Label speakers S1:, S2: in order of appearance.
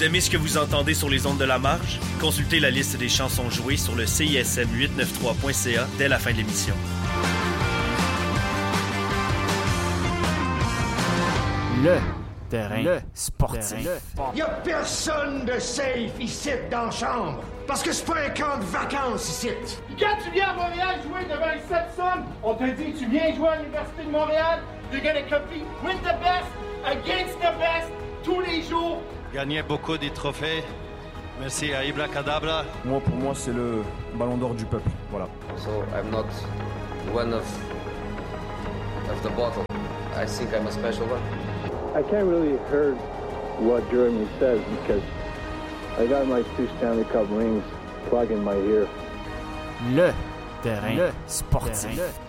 S1: Vous aimez ce que vous entendez sur les ondes de la marge? Consultez la liste des chansons jouées sur le CISM893.ca dès la fin de l'émission.
S2: Le terrain sportif.
S3: Y'a personne de safe ici dans la chambre. Parce que c'est pas un camp de vacances ici.
S4: Quand tu viens à Montréal jouer devant une Sepsum, on te dit tu viens jouer à l'Université de Montréal, you're gonna compete with the best, against the best, tous les jours.
S5: Gagner beaucoup de trophées. Merci à Ibra Kadabra.
S6: Pour moi, c'est le ballon d'or du peuple. Voilà.
S7: So I'm not one of the bottle. I think I'm a special one.
S8: I can't really hear what Jeremy says because I got my 2 Stanley Cup rings plugged in my ear.
S2: Le terrain sportif.